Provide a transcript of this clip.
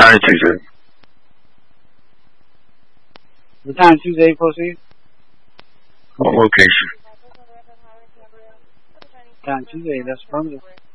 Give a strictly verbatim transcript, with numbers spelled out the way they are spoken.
two zero. Return two zero, proceed. On location. Return two zero, that's affirmative.